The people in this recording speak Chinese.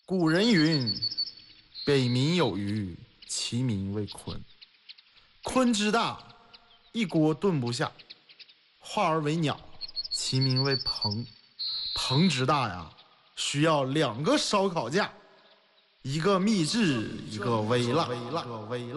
古人云：北冥有鱼，其名为鲲。鲲之大，一锅炖不下；化而为鸟，其名为鹏。鹏之大呀，需要2个烧烤架，一个秘制，一个微辣。